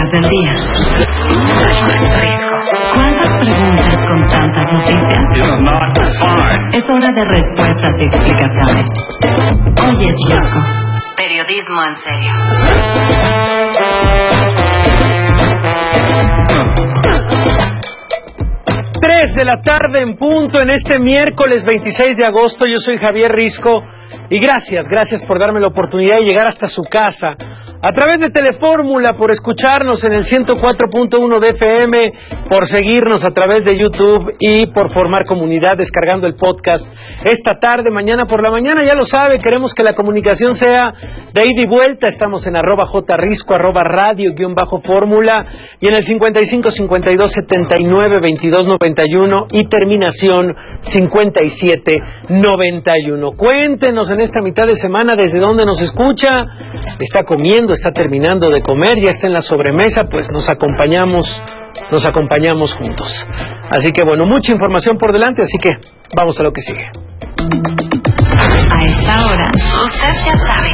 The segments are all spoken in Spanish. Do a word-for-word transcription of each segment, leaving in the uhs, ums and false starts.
noticias del día. Risco. ¿Cuántas preguntas con tantas noticias? Es hora de respuestas y explicaciones. Hoy es Risco. Periodismo en serio. tres de la tarde en punto en este miércoles veintiséis de agosto. Yo soy Javier Risco y gracias, gracias por darme la oportunidad de llegar hasta su casa a través de Telefórmula, por escucharnos en el ciento cuatro punto uno de F M, por seguirnos a través de YouTube y por formar comunidad descargando el podcast esta tarde, mañana por la mañana. Ya lo sabe, queremos que la comunicación sea de ida y vuelta. Estamos en arroba jrisco, arroba radio, guión bajo fórmula, y en el cincuenta y cinco, cincuenta y dos, setenta y nueve, veintidós, noventa y uno y terminación cincuenta y siete, noventa y uno. Cuéntenos en esta mitad de semana desde dónde nos escucha. Está comiendo, está terminando de comer, ya está en la sobremesa, pues nos acompañamos, nos acompañamos juntos. Así que bueno, mucha información por delante, así que vamos a lo que sigue. A esta hora, usted ya sabe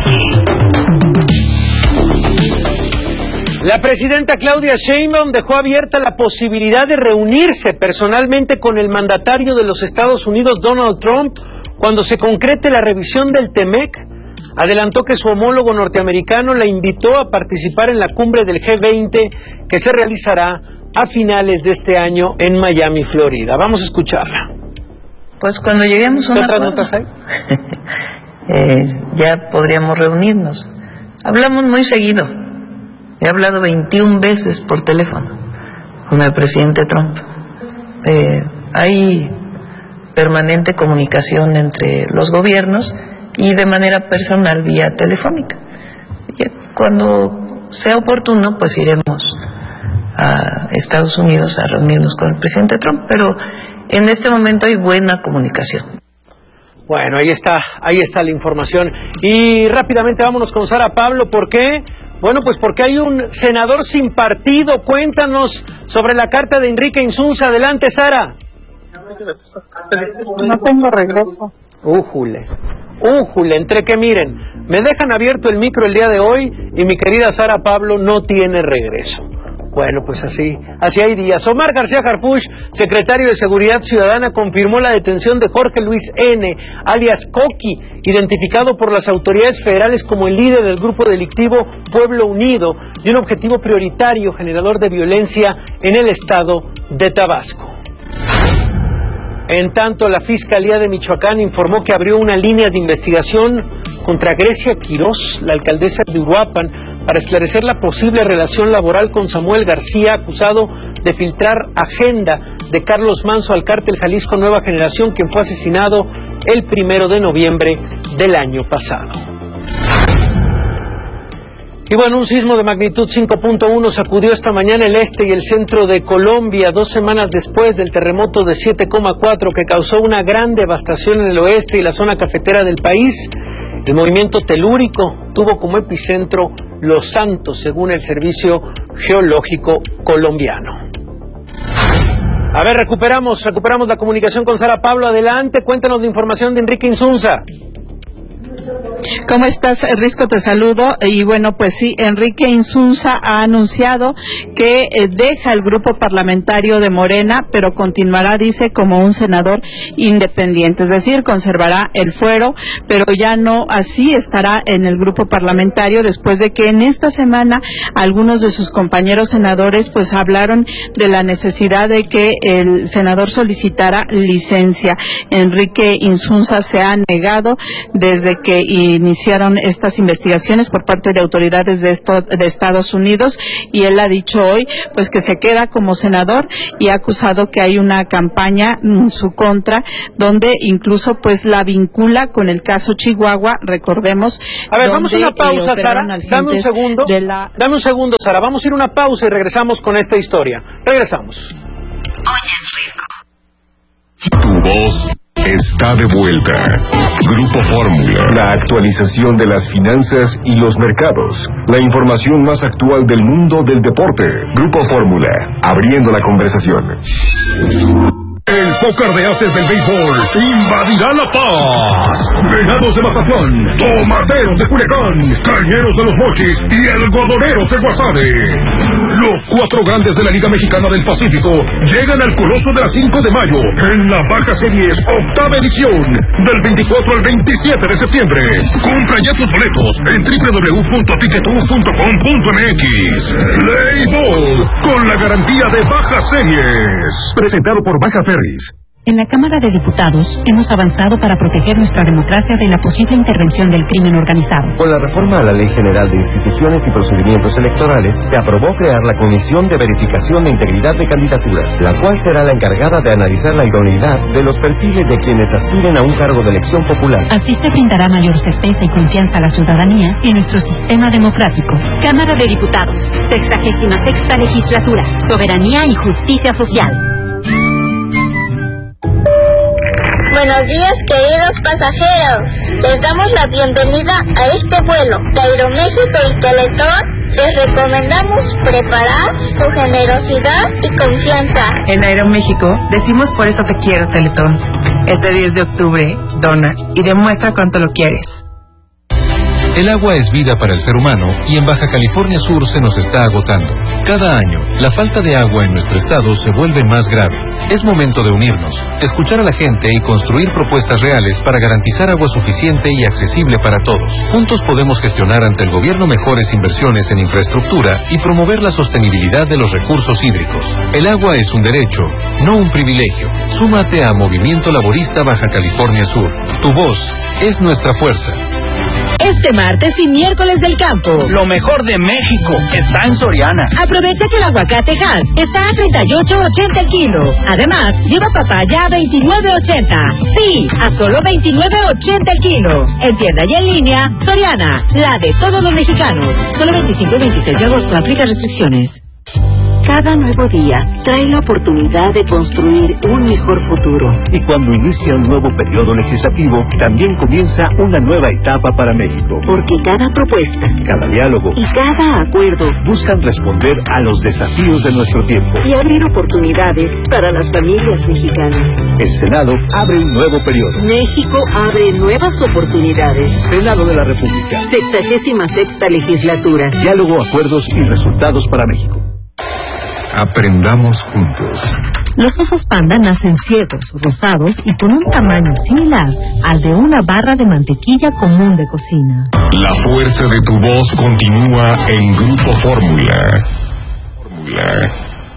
que... La presidenta Claudia Sheinbaum dejó abierta la posibilidad de reunirse personalmente con el mandatario de los Estados Unidos, Donald Trump, cuando se concrete la revisión del TEMEC. Adelantó que su homólogo norteamericano la invitó a participar en la cumbre del G veinte que se realizará a finales de este año en Miami, Florida. Vamos a escucharla. Pues cuando lleguemos a un ¿Qué otras acuerdo, notas hay? eh, ya podríamos reunirnos. Hablamos muy seguido. He hablado veintiuna veces por teléfono con el presidente Trump. Eh, hay permanente comunicación entre los gobiernos y de manera personal vía telefónica. Y cuando sea oportuno, pues iremos a Estados Unidos a reunirnos con el presidente Trump, pero en este momento hay buena comunicación. Bueno, ahí está, ahí está la información. Y rápidamente vámonos con Sara Pablo. ¿Por qué? Bueno, pues porque hay un senador sin partido. Cuéntanos sobre la carta de Enrique Insunza. Adelante, Sara. No tengo regreso. Újule. Újule, entre que miren, me dejan abierto el micro el día de hoy y mi querida Sara Pablo no tiene regreso. Bueno, pues así, así hay días. Omar García Harfuch, secretario de Seguridad Ciudadana, confirmó la detención de Jorge Luis N., alias Coqui, identificado por las autoridades federales como el líder del grupo delictivo Pueblo Unido y un objetivo prioritario generador de violencia en el estado de Tabasco. En tanto, la Fiscalía de Michoacán informó que abrió una línea de investigación contra Grecia Quirós, la alcaldesa de Uruapan, para esclarecer la posible relación laboral con Samuel García, acusado de filtrar agenda de Carlos Manso al cártel Jalisco Nueva Generación, quien fue asesinado el primero de noviembre del año pasado. Y bueno, un sismo de magnitud cinco punto uno sacudió esta mañana el este y el centro de Colombia, dos semanas después del terremoto de siete coma cuatro que causó una gran devastación en el oeste y la zona cafetera del país. El movimiento telúrico tuvo como epicentro Los Santos, según el Servicio Geológico Colombiano. A ver, recuperamos, recuperamos la comunicación con Sara Pablo. Adelante, cuéntanos la información de Enrique Insunza. ¿Cómo estás, Risco? Te saludo. Y bueno, pues sí, Enrique Insunza ha anunciado que eh, deja el grupo parlamentario de Morena, pero continuará, dice, como un senador independiente, es decir, conservará el fuero, pero ya no así estará en el grupo parlamentario, después de que en esta semana algunos de sus compañeros senadores pues hablaron de la necesidad de que el senador solicitara licencia. Enrique Insunza se ha negado desde que iniciaron estas investigaciones por parte de autoridades de, esto, de Estados Unidos, y él ha dicho hoy pues que se queda como senador y ha acusado que hay una campaña en su contra donde incluso pues la vincula con el caso Chihuahua, recordemos. A ver, vamos a una pausa, eh, Sara, dame un segundo, la... dame un segundo, Sara, vamos a ir a una pausa y regresamos con esta historia. Regresamos. Hoy es Risco. Tu voz está de vuelta. Grupo Fórmula. La actualización de las finanzas y los mercados. La información más actual del mundo del deporte. Grupo Fórmula. Abriendo la conversación. El póker de ases del béisbol invadirá La Paz. Venados de Mazatlán, Tomateros de Culiacán, Cañeros de los Mochis y Algodoneros de Guasave. Los cuatro grandes de la Liga Mexicana del Pacífico llegan al Coloso de la cinco de mayo en la Baja Series octava edición del veinticuatro al veintisiete de septiembre. Compra ya tus boletos en doble u doble u doble u punto ticketú punto com punto m x. Play Ball con la garantía de Baja Series. Presentado por Baja Ferries. En la Cámara de Diputados hemos avanzado para proteger nuestra democracia de la posible intervención del crimen organizado. Con la reforma a la Ley General de Instituciones y Procedimientos Electorales, se aprobó crear la Comisión de Verificación de Integridad de Candidaturas, la cual será la encargada de analizar la idoneidad de los perfiles de quienes aspiren a un cargo de elección popular. Así se brindará mayor certeza y confianza a la ciudadanía en nuestro sistema democrático. Cámara de Diputados, sexagésima sexta legislatura, soberanía y justicia social. Buenos días, queridos pasajeros. Les damos la bienvenida a este vuelo de Aeroméxico y Teletón. Les recomendamos preparar su generosidad y confianza. En Aeroméxico decimos por eso te quiero, Teletón. Este diez de octubre, dona y demuestra cuánto lo quieres. El agua es vida para el ser humano y en Baja California Sur se nos está agotando. Cada año, la falta de agua en nuestro estado se vuelve más grave. Es momento de unirnos, escuchar a la gente y construir propuestas reales para garantizar agua suficiente y accesible para todos. Juntos podemos gestionar ante el gobierno mejores inversiones en infraestructura y promover la sostenibilidad de los recursos hídricos. El agua es un derecho, no un privilegio. Súmate a Movimiento Laborista Baja California Sur. Tu voz es nuestra fuerza. Este martes y miércoles del campo. Lo mejor de México está en Soriana. Aprovecha que el aguacate Hass está a treinta y ocho ochenta el kilo. Además, lleva papaya a veintinueve ochenta. Sí, a solo veintinueve ochenta el kilo. En tienda y en línea, Soriana, la de todos los mexicanos. Solo veinticinco y veintiséis de agosto, aplica restricciones. Cada nuevo día trae la oportunidad de construir un mejor futuro. Y cuando inicia un nuevo periodo legislativo, también comienza una nueva etapa para México. Porque cada propuesta, cada diálogo y cada acuerdo buscan responder a los desafíos de nuestro tiempo y abrir oportunidades para las familias mexicanas. El Senado abre un nuevo periodo. México abre nuevas oportunidades. Senado de la República. Sexagésima sexta legislatura. Diálogo, acuerdos y resultados para México. Aprendamos juntos. Los osos panda nacen ciegos, rosados y con un tamaño similar al de una barra de mantequilla común de cocina. La fuerza de tu voz continúa en Grupo Fórmula. Fórmula.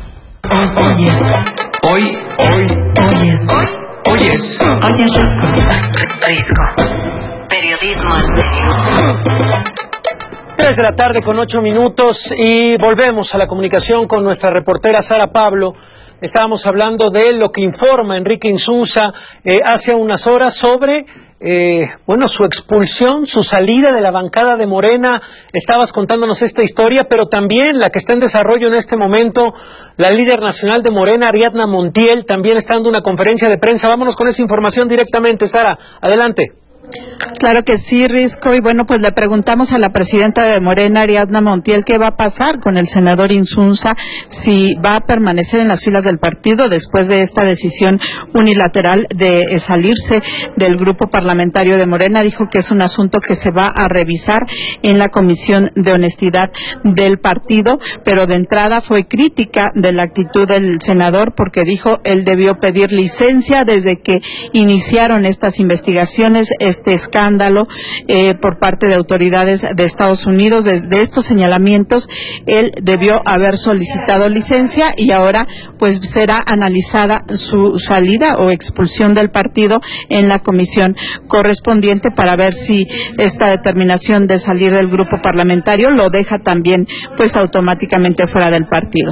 Oyes. Hoy, hoy, Oyes. oyes. Oyes Risco. Risco. Periodismo en serio. tres de la tarde con ocho minutos y volvemos a la comunicación con nuestra reportera Sara Pablo. Estábamos hablando de lo que informa Enrique Insunza eh, hace unas horas sobre eh, bueno, su expulsión, su salida de la bancada de Morena. Estabas contándonos esta historia, pero también la que está en desarrollo en este momento, la líder nacional de Morena, Ariadna Montiel, también está dando una conferencia de prensa. Vámonos con esa información directamente, Sara. Adelante. Claro que sí, Risco, y bueno, pues le preguntamos a la presidenta de Morena, Ariadna Montiel, qué va a pasar con el senador Insunza, si va a permanecer en las filas del partido después de esta decisión unilateral de salirse del grupo parlamentario de Morena. Dijo que es un asunto que se va a revisar en la Comisión de Honestidad del partido, pero de entrada fue crítica de la actitud del senador porque dijo él debió pedir licencia desde que iniciaron estas investigaciones, este escándalo eh, por parte de autoridades de Estados Unidos. Desde estos señalamientos, él debió haber solicitado licencia y ahora pues será analizada su salida o expulsión del partido en la comisión correspondiente para ver si esta determinación de salir del grupo parlamentario lo deja también pues automáticamente fuera del partido.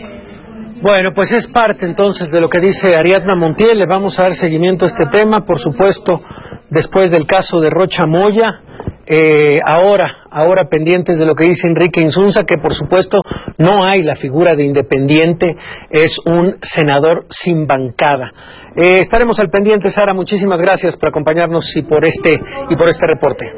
Bueno, pues es parte entonces de lo que dice Ariadna Montiel. Le vamos a dar seguimiento a este tema, por supuesto, después del caso de Rocha Moya. Eh, ahora, ahora pendientes de lo que dice Enrique Insunza, que por supuesto no hay la figura de independiente, es un senador sin bancada. Eh, estaremos al pendiente, Sara. Muchísimas gracias por acompañarnos y por este y por este reporte.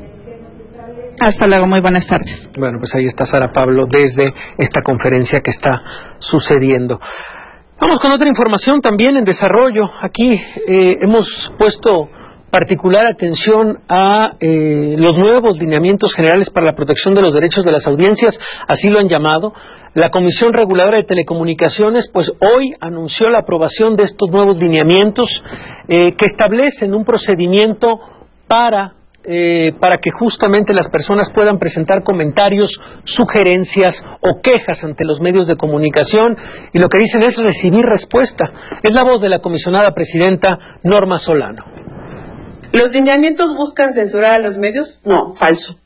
Hasta luego, muy buenas tardes. Bueno, pues ahí está Sara Pablo desde esta conferencia que está sucediendo. Vamos con otra información también en desarrollo. Aquí eh, hemos puesto particular atención a eh, los nuevos lineamientos generales para la protección de los derechos de las audiencias, así lo han llamado. La Comisión Reguladora de Telecomunicaciones, pues hoy anunció la aprobación de estos nuevos lineamientos eh, que establecen un procedimiento para, eh, para que justamente las personas puedan presentar comentarios, sugerencias o quejas ante los medios de comunicación, y lo que dicen es recibir respuesta. Es la voz de la comisionada presidenta Norma Solano. ¿Los lineamientos buscan censurar a los medios? No, falso.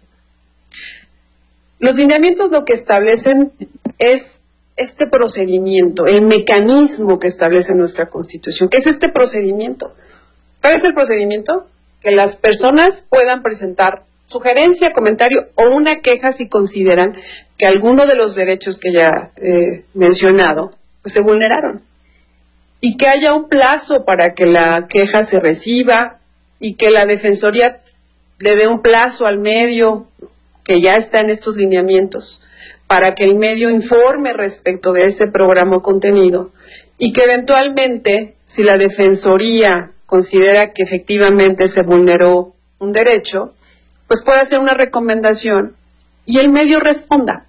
Los lineamientos lo que establecen es este procedimiento, el mecanismo que establece nuestra Constitución. ¿Qué es este procedimiento? ¿Cuál es el procedimiento? Que las personas puedan presentar sugerencia, comentario o una queja si consideran que alguno de los derechos que ya he mencionado pues, se vulneraron. Y que haya un plazo para que la queja se reciba, y que la Defensoría le dé un plazo al medio, que ya está en estos lineamientos, para que el medio informe respecto de ese programa o contenido, y que eventualmente, si la Defensoría considera que efectivamente se vulneró un derecho, pues puede hacer una recomendación y el medio responda.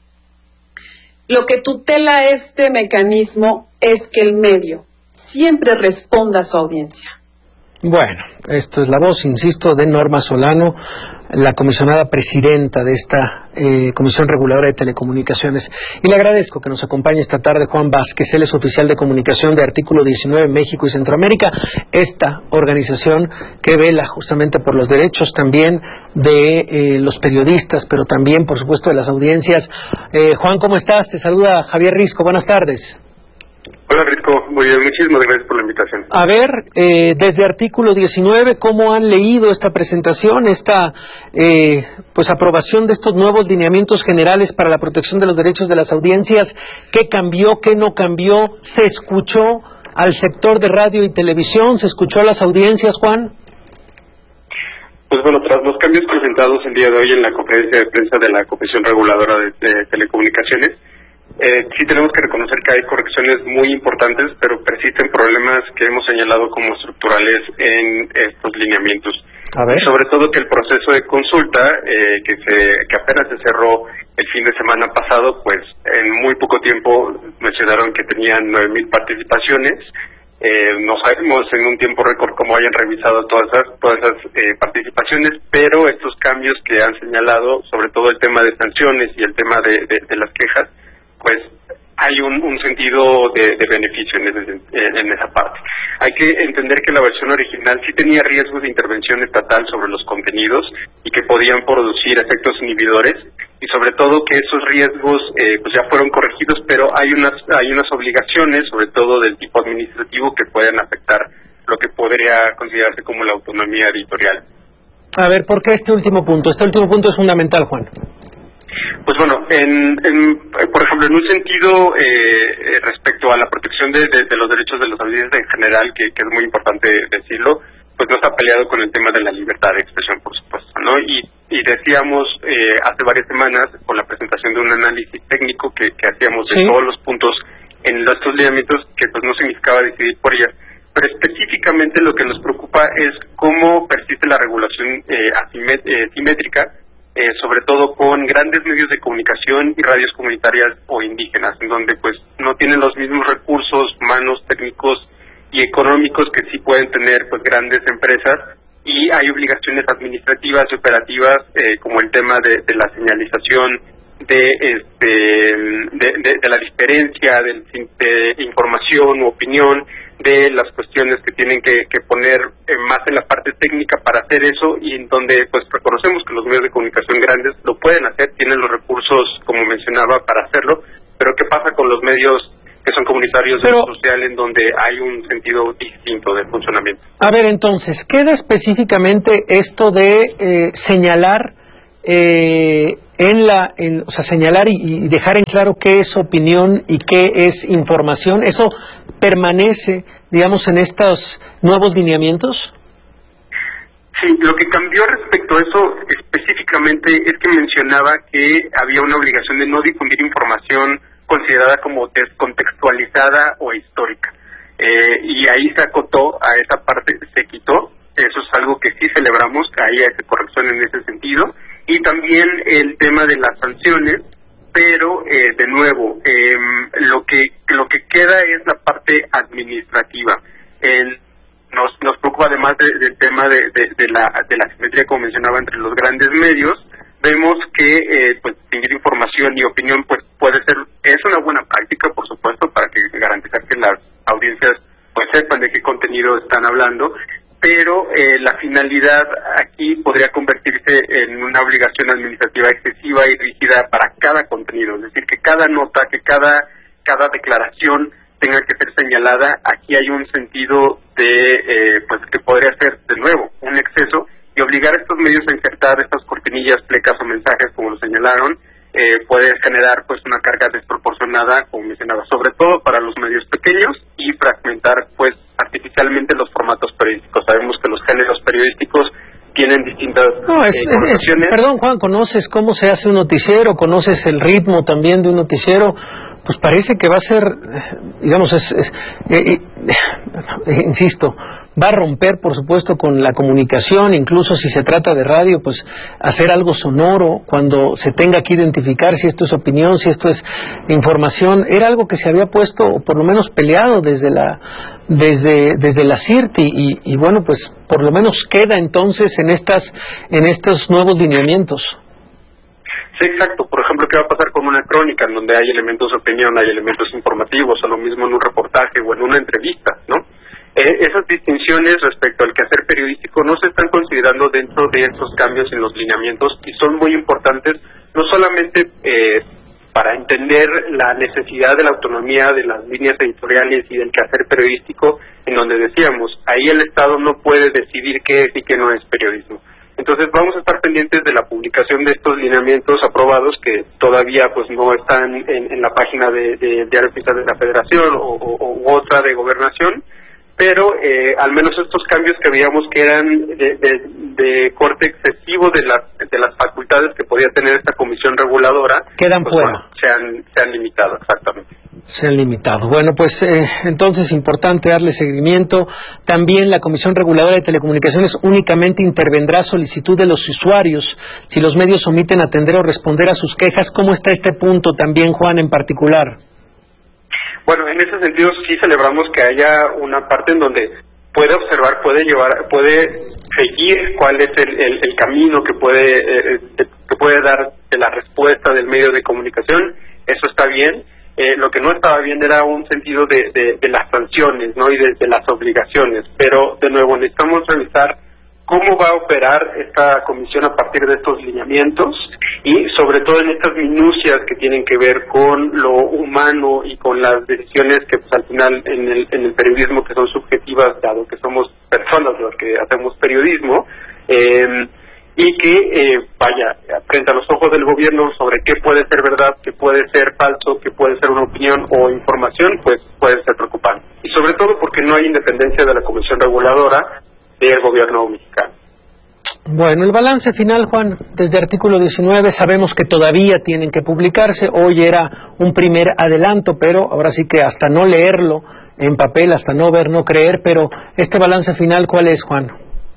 Lo que tutela este mecanismo es que el medio siempre responda a su audiencia. Bueno, esto es la voz, insisto, de Norma Solano, la comisionada presidenta de esta eh, Comisión Reguladora de Telecomunicaciones. Y le agradezco que nos acompañe esta tarde Juan Vázquez, él es oficial de comunicación de Artículo diecinueve México y Centroamérica, esta organización que vela justamente por los derechos también de eh, los periodistas, pero también, por supuesto, de las audiencias. Eh, Juan, ¿cómo estás? Te saluda Javier Risco, buenas tardes. Hola Risco, muy bien, muchísimas gracias por la invitación. A ver, eh, desde Artículo diecinueve, ¿cómo han leído esta presentación, esta eh, pues aprobación de estos nuevos lineamientos generales para la protección de los derechos de las audiencias? ¿Qué cambió, qué no cambió? ¿Se escuchó al sector de radio y televisión? ¿Se escuchó a las audiencias, Juan? Pues bueno, tras los cambios presentados el día de hoy en la conferencia de prensa de la Comisión Reguladora de, de Telecomunicaciones, Eh, sí tenemos que reconocer que hay correcciones muy importantes, pero persisten problemas que hemos señalado como estructurales en estos lineamientos. A ver. Y sobre todo que el proceso de consulta, eh, que, se, que apenas se cerró el fin de semana pasado, pues en muy poco tiempo mencionaron que tenían nueve mil participaciones. Eh, no sabemos en un tiempo récord cómo hayan revisado todas esas, todas esas eh, participaciones, pero estos cambios que han señalado, sobre todo el tema de sanciones y el tema de, de, de las quejas, pues hay un, un sentido de, de beneficio en, ese, en esa parte. Hay que entender que la versión original sí tenía riesgos de intervención estatal sobre los contenidos y que podían producir efectos inhibidores, y sobre todo que esos riesgos eh, pues ya fueron corregidos, pero hay unas hay unas obligaciones, sobre todo del tipo administrativo, que pueden afectar lo que podría considerarse como la autonomía editorial. A ver, ¿por qué este último punto? Este último punto es fundamental, Juan. Pues bueno, en, en, por ejemplo, en un sentido eh, respecto a la protección de, de, de los derechos de los audiencias en general, que, que es muy importante decirlo, pues no está peleado con el tema de la libertad de expresión, por supuesto, ¿no? Y, y decíamos eh, hace varias semanas, con la presentación de un análisis técnico que, que hacíamos de ¿Sí? todos los puntos en estos lineamientos, que pues no significaba decidir por ellas, pero específicamente lo que nos preocupa es cómo persiste la regulación eh, asimet- eh, simétrica, Eh, sobre todo con grandes medios de comunicación y radios comunitarias o indígenas, en donde pues no tienen los mismos recursos humanos, técnicos y económicos que sí pueden tener pues grandes empresas, y hay obligaciones administrativas y operativas eh, como el tema de, de la señalización de este de, de, de la diferencia de, de información u opinión, de las cuestiones que tienen que, que poner eh, más en la parte técnica para hacer eso, y en donde pues reconocemos que los medios de comunicación grandes lo pueden hacer, tienen los recursos, como mencionaba, para hacerlo, pero ¿qué pasa con los medios que son comunitarios pero, de social, en donde hay un sentido distinto de funcionamiento? A ver, entonces, ¿queda específicamente esto de eh, señalar eh, en la, en, o sea, señalar y, y dejar en claro qué es opinión y qué es información? ¿Eso permanece, digamos, en estos nuevos lineamientos? Sí, lo que cambió respecto a eso específicamente es que mencionaba que había una obligación de no difundir información considerada como descontextualizada o histórica. Eh, y ahí se acotó a esa parte, se quitó, Eso es algo que sí celebramos, que haya esa corrección en ese sentido. Y también el tema de las sanciones, pero eh, de nuevo, eh, lo que lo que queda es la parte administrativa. El, nos nos preocupa además de, del tema de, de, de la de la simetría, como mencionaba, entre los grandes medios. Vemos que eh, pues distinguir información y opinión pues puede ser, es una buena práctica, por supuesto, para que garantizar que las audiencias pues sepan de qué contenido están hablando, pero eh, la finalidad aquí podría convertirse en una obligación administrativa excesiva y rígida para cada contenido, es decir, que cada nota, que cada cada declaración tenga que ser señalada. Aquí hay un sentido de eh, pues que podría ser de nuevo un exceso, y obligar a estos medios a insertar estas cortinillas, plecas o mensajes, como lo señalaron, eh, puede generar pues una carga desproporcionada, como mencionaba, sobre todo para los medios pequeños, y fragmentar pues artificialmente los formatos periodísticos. Sabemos que los géneros periodísticos tienen distintas no, es, eh, es, es, perdón, Juan, ¿conoces cómo se hace un noticiero? ¿Conoces el ritmo también de un noticiero? Pues parece que va a ser, digamos, es, es eh, eh, insisto, va a romper, por supuesto, con la comunicación, incluso si se trata de radio, pues hacer algo sonoro cuando se tenga que identificar si esto es opinión, si esto es información. Era algo que se había puesto, o por lo menos peleado desde la desde desde la C I R T, y, y bueno, pues por lo menos queda entonces en estas en estos nuevos lineamientos. Sí, exacto. Por ejemplo, ¿qué va a pasar con una crónica en donde hay elementos de opinión, hay elementos informativos, o lo mismo en un reportaje o en una entrevista, ¿no? Eh, esas distinciones respecto al quehacer periodístico no se están considerando dentro de estos cambios en los lineamientos, y son muy importantes, no solamente eh, para entender la necesidad de la autonomía de las líneas editoriales y del quehacer periodístico, en donde decíamos, ahí el Estado no puede decidir qué es y qué no es periodismo. Entonces vamos a estar pendientes de la publicación de estos lineamientos aprobados, que todavía pues no están en, en la página de, de Diario Oficial de la Federación o, o u otra de Gobernación, pero eh, al menos estos cambios que veíamos que eran de, de, de corte excesivo de las de las facultades que podía tener esta comisión reguladora, quedan pues, fuera. Bueno, se han, se han limitado, exactamente. Se han limitado. Bueno, pues eh, entonces importante darle seguimiento. También la Comisión Reguladora de Telecomunicaciones únicamente intervendrá a solicitud de los usuarios si los medios omiten atender o responder a sus quejas. ¿Cómo está este punto también, Juan, en particular? Bueno, en ese sentido sí celebramos que haya una parte en donde puede observar, puede llevar, puede seguir cuál es el, el, el camino que puede eh, que puede dar de la respuesta del medio de comunicación. Eso está bien. Eh, lo que no estaba bien era un sentido de, de, de las sanciones, ¿no? Y de, de las obligaciones. Pero, de nuevo, necesitamos revisar cómo va a operar esta comisión a partir de estos lineamientos, y sobre todo en estas minucias que tienen que ver con lo humano y con las decisiones que pues al final en el, en el periodismo, que son subjetivas, dado que somos personas las que hacemos periodismo, eh, y que, eh, vaya, frente a los ojos del gobierno sobre qué puede ser verdad, qué puede ser falso, qué puede ser una opinión o información, pues puede ser preocupante. Y sobre todo porque no hay independencia de la Comisión Reguladora del gobierno mexicano. Bueno, el balance final, Juan, desde artículo diecinueve sabemos que todavía tienen que publicarse. Hoy era un primer adelanto, pero ahora sí que hasta no leerlo en papel, hasta no ver, no creer, pero este balance final, ¿cuál es, Juan?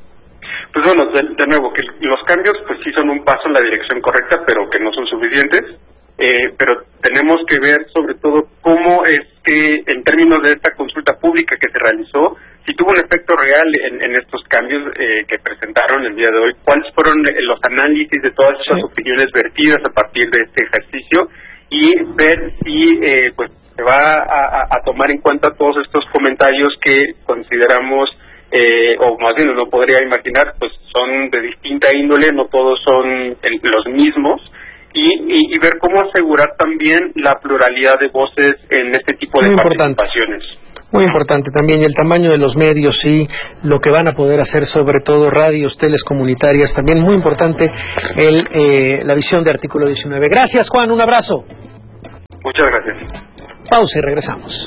Pues bueno, de, de nuevo, que los cambios pues sí son un paso en la dirección correcta, pero que no son suficientes. Eh, pero tenemos que ver sobre todo cómo es que, en términos de esta consulta pública que se realizó, si tuvo un efecto real en, en estos cambios eh, que presentaron el día de hoy, cuáles fueron los análisis de todas estas sí. opiniones vertidas a partir de este ejercicio, y ver si eh, pues se va a, a tomar en cuenta todos estos comentarios que consideramos Eh, o más bien uno podría imaginar, pues son de distinta índole, no todos son el, los mismos, y, y, y ver cómo asegurar también la pluralidad de voces en este tipo de Muy participaciones. Importante. Muy importante también, y el tamaño de los medios y lo que van a poder hacer, sobre todo radios, teles comunitarias, también muy importante el eh, la visión de artículo diecinueve. Gracias, Juan, un abrazo. Muchas gracias. Pausa y regresamos.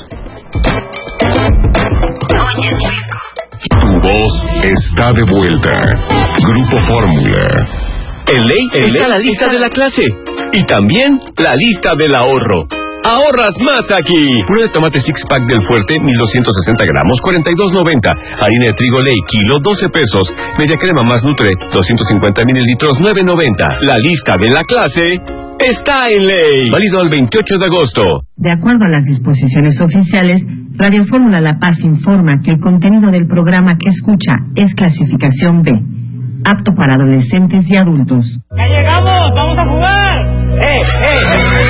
Oye, Risco. Tu voz está de vuelta. Grupo Fórmula. En ley está la lista de la clase y también la lista del ahorro. Ahorras más aquí. Puré de tomate six pack del Fuerte, mil doscientos sesenta gramos, cuarenta y dos noventa. Harina de trigo Ley, kilo, doce pesos. Media crema más Nutre, doscientos cincuenta mililitros, nueve noventa. La lista de la clase está en Ley. Válido el veintiocho de agosto. De acuerdo a las disposiciones oficiales, Radio Fórmula La Paz informa que el contenido del programa que escucha es clasificación B, apto para adolescentes y adultos. ¡Ya llegamos! ¡Vamos a jugar! ¡Eh, eh!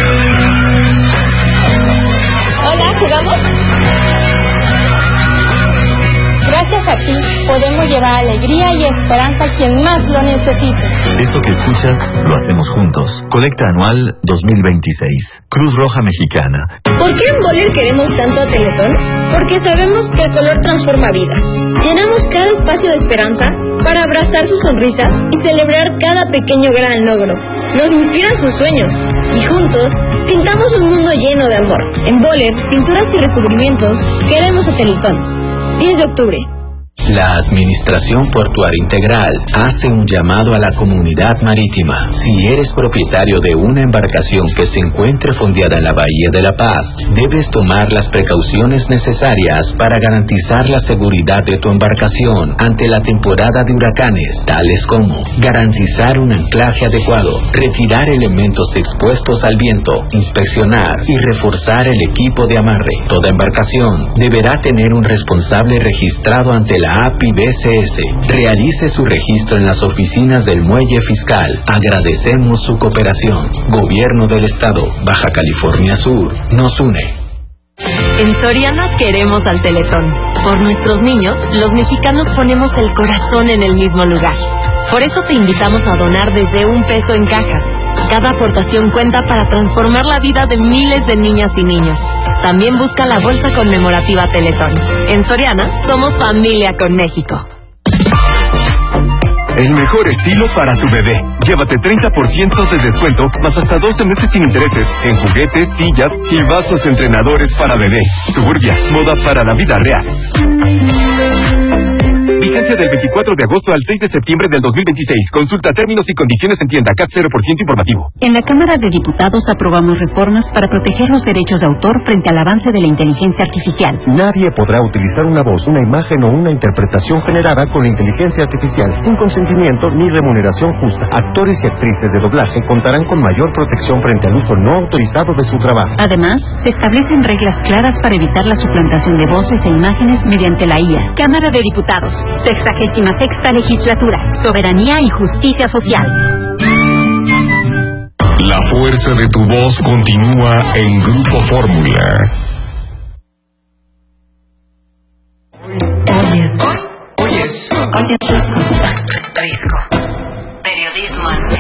Hola, ¿jugamos? Gracias a ti podemos llevar alegría y esperanza a quien más lo necesite. Esto que escuchas lo hacemos juntos. Colecta anual dos mil veintiséis. Cruz Roja Mexicana. ¿Por qué en Boller queremos tanto a Teletón? Porque sabemos que el color transforma vidas. Llenamos cada espacio de esperanza para abrazar sus sonrisas y celebrar cada pequeño gran logro. Nos inspiran sus sueños y juntos pintamos un mundo lleno de amor. En Boller, pinturas y recubrimientos, queremos a Teletón. diez de octubre. La Administración Portuaria Integral hace un llamado a la comunidad marítima. Si eres propietario de una embarcación que se encuentre fondeada en la Bahía de La Paz, debes tomar las precauciones necesarias para garantizar la seguridad de tu embarcación ante la temporada de huracanes, tales como garantizar un anclaje adecuado, retirar elementos expuestos al viento, inspeccionar y reforzar el equipo de amarre. Toda embarcación deberá tener un responsable registrado ante la A P I B C S. Realice su registro en las oficinas del Muelle Fiscal. Agradecemos su cooperación. Gobierno del Estado, Baja California Sur, nos une. En Soriana queremos al Teletón. Por nuestros niños, los mexicanos ponemos el corazón en el mismo lugar. Por eso te invitamos a donar desde un peso en cajas. Cada aportación cuenta para transformar la vida de miles de niñas y niños. También busca la bolsa conmemorativa Teletón. En Soriana, somos familia con México. El mejor estilo para tu bebé. Llévate treinta por ciento de descuento, más hasta doce meses sin intereses, en juguetes, sillas y vasos entrenadores para bebé. Suburbia, moda para la vida real. Vigencia del veinticuatro de agosto al seis de septiembre del dos mil veintiséis. Consulta términos y condiciones en tienda. C A T cero por ciento informativo. En la Cámara de Diputados aprobamos reformas para proteger los derechos de autor frente al avance de la inteligencia artificial. Nadie podrá utilizar una voz, una imagen o una interpretación generada con la inteligencia artificial sin consentimiento ni remuneración justa. Actores y actrices de doblaje contarán con mayor protección frente al uso no autorizado de su trabajo. Además, se establecen reglas claras para evitar la suplantación de voces e imágenes mediante la I A. Cámara de Diputados, sexagésima sexta legislatura, soberanía y justicia social. La fuerza de tu voz continúa en Grupo Fórmula. Oyes. Oyes. Oyes Risco. Risco. Periodismo así.